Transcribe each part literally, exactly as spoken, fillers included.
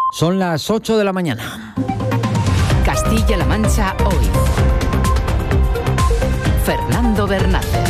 Son las ocho de la mañana. Castilla-La Mancha hoy. Fernando Bernat.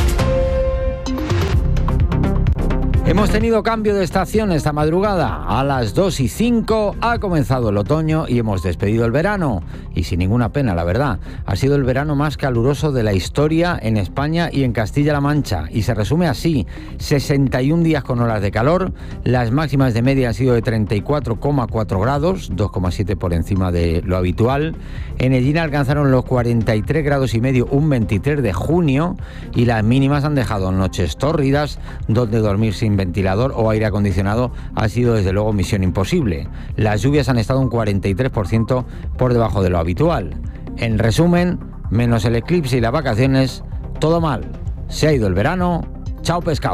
Hemos tenido cambio de estación esta madrugada. A las dos y cinco ha comenzado el otoño y hemos despedido el verano. Y sin ninguna pena, la verdad. Ha sido el verano más caluroso de la historia en España y en Castilla-La Mancha. Y se resume así: sesenta y un días con horas de calor. Las máximas de media han sido de treinta y cuatro coma cuatro grados, dos coma siete por encima de lo habitual. En Ellín alcanzaron los cuarenta y tres grados y medio un veintitrés de junio. Y las mínimas han dejado noches tórridas, donde dormir sin ventilador o aire acondicionado ha sido desde luego misión imposible. Las lluvias han estado un cuarenta y tres por ciento por debajo de lo habitual. En resumen, menos el eclipse y las vacaciones, todo mal. Se ha ido el verano, chao pescado.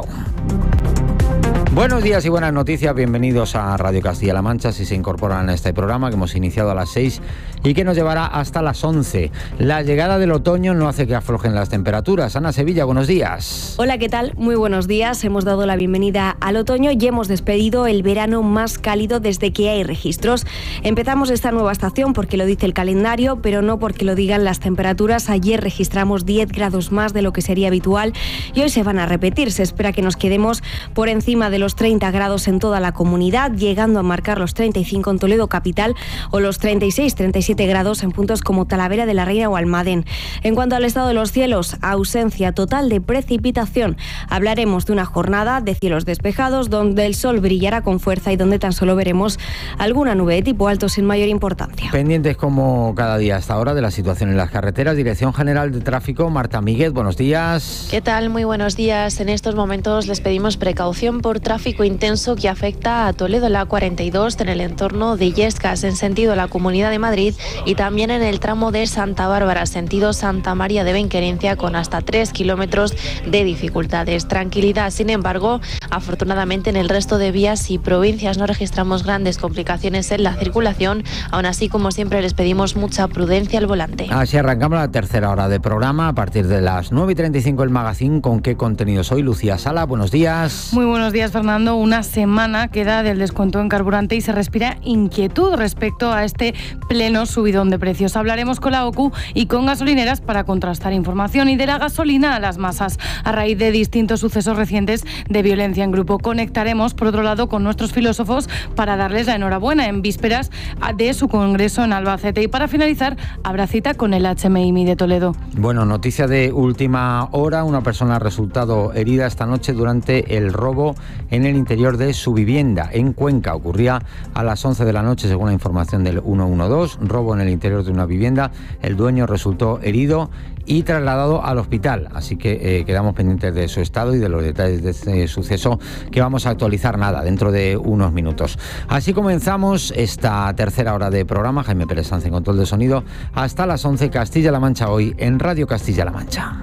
Buenos días y buenas noticias, bienvenidos a Radio Castilla-La Mancha, si se incorporan a este programa que hemos iniciado a las seis y que nos llevará hasta las once. La llegada del otoño no hace que aflojen las temperaturas. Ana Sevilla, buenos días. Hola, ¿qué tal? Muy buenos días. Hemos dado la bienvenida al otoño y hemos despedido el verano más cálido desde que hay registros. Empezamos esta nueva estación porque lo dice el calendario, pero no porque lo digan las temperaturas. Ayer registramos diez grados más de lo que sería habitual y hoy se van a repetir. Se espera que nos quedemos por encima de los los treinta grados en toda la comunidad, llegando a marcar los treinta y cinco en Toledo capital o los treinta y seis treinta y siete grados en puntos como Talavera de la Reina o Almadén. En cuanto al estado de los cielos, ausencia total de precipitación. Hablaremos de una jornada de cielos despejados donde el sol brillará con fuerza y donde tan solo veremos alguna nube de tipo alto sin mayor importancia. Pendientes como cada día hasta ahora de la situación en las carreteras. Dirección General de Tráfico, Marta Míguez, buenos días. ¿Qué tal? Muy buenos días. En estos momentos les pedimos precaución por tráfico Tráfico intenso que afecta a Toledo, la cuarenta y dos, en el entorno de Illescas, en sentido a la Comunidad de Madrid, y también en el tramo de Santa Bárbara, sentido Santa María de Benquerencia, con hasta tres kilómetros de dificultades. Tranquilidad, sin embargo, afortunadamente en el resto de vías y provincias no registramos grandes complicaciones en la circulación. Aún así, como siempre, les pedimos mucha prudencia al volante. Así arrancamos la tercera hora de programa. A partir de las nueve y treinta y cinco el Magazine. ¿Con qué contenidos hoy? Lucía Sala, buenos días. Muy buenos días, Fernando. Una semana queda del descuento en carburante y se respira inquietud respecto a este pleno subidón de precios. Hablaremos con la O C U y con gasolineras para contrastar información, y de la gasolina a las masas a raíz de distintos sucesos recientes de violencia en grupo. Conectaremos, por otro lado, con nuestros filósofos para darles la enhorabuena en vísperas de su congreso en Albacete. Y para finalizar, habrá cita con el H M I de Toledo. Bueno, noticia de última hora. Una persona ha resultado herida esta noche durante el robo en el interior de su vivienda en Cuenca. Ocurría a las once de la noche, según la información del ciento doce. Robo en el interior de una vivienda. El dueño resultó herido y trasladado al hospital. Así que eh, quedamos pendientes de su estado y de los detalles de este suceso, que vamos a actualizar nada dentro de unos minutos. Así comenzamos esta tercera hora de programa. Jaime Pérez Sanz en control de sonido. Hasta las once, Castilla-La Mancha hoy en Radio Castilla-La Mancha.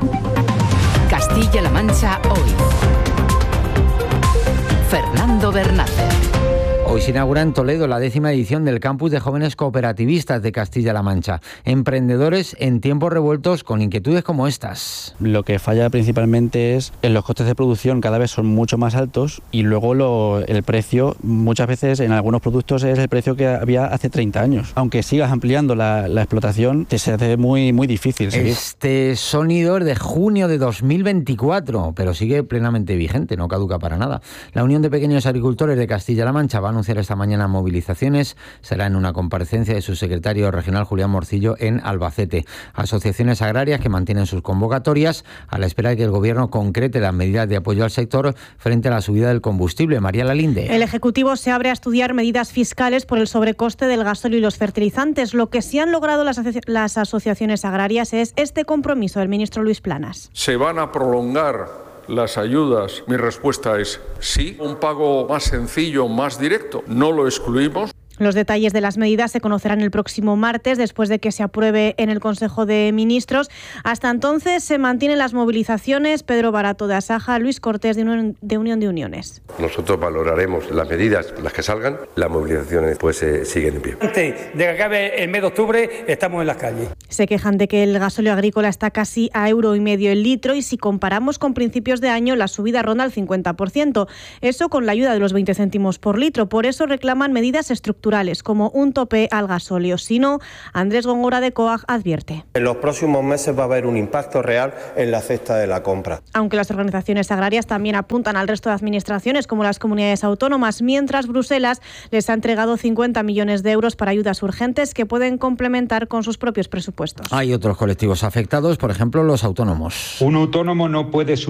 Castilla-La Mancha hoy. Fernando Bernat. Hoy se inaugura en Toledo la décima edición del Campus de Jóvenes Cooperativistas de Castilla-La Mancha. Emprendedores en tiempos revueltos con inquietudes como estas. Lo que falla principalmente es en los costes de producción, cada vez son mucho más altos, y luego lo, el precio, muchas veces en algunos productos es el precio que había hace treinta años. Aunque sigas ampliando la, la explotación, te se hace muy, muy difícil seguir. Este sonido es de junio de dos mil veinticuatro, pero sigue plenamente vigente, no caduca para nada. La Unión de Pequeños Agricultores de Castilla-La Mancha va a anunciar esta mañana movilizaciones. Será en una comparecencia de su secretario regional, Julián Morcillo, en Albacete. Asociaciones agrarias que mantienen sus convocatorias a la espera de que el Gobierno concrete las medidas de apoyo al sector frente a la subida del combustible. María Lalinde. El Ejecutivo se abre a estudiar medidas fiscales por el sobrecoste del gasóleo y los fertilizantes. Lo que sí han logrado las, asoci- las asociaciones agrarias es este compromiso del ministro Luis Planas. Se van a prolongar las ayudas. Mi respuesta es sí. Un pago más sencillo, más directo, no lo excluimos. Los detalles de las medidas se conocerán el próximo martes, después de que se apruebe en el Consejo de Ministros. Hasta entonces se mantienen las movilizaciones. Pedro Barato de Asaja, Luis Cortés de Unión de, Unión de Uniones. Nosotros valoraremos las medidas, las que salgan. Las movilizaciones pues eh, siguen en pie. Antes de que acabe el mes de octubre estamos en las calles. Se quejan de que el gasóleo agrícola está casi a euro y medio el litro, y si comparamos con principios de año la subida ronda el cincuenta por ciento. Eso con la ayuda de los veinte céntimos por litro. Por eso reclaman medidas estructurales estructurales, como un tope al gasóleo. Si no, Andrés Góngora de COAG advierte. En los próximos meses va a haber un impacto real en la cesta de la compra. Aunque las organizaciones agrarias también apuntan al resto de administraciones, como las comunidades autónomas, mientras Bruselas les ha entregado cincuenta millones de euros para ayudas urgentes que pueden complementar con sus propios presupuestos. Hay otros colectivos afectados, por ejemplo, los autónomos. Un autónomo no puede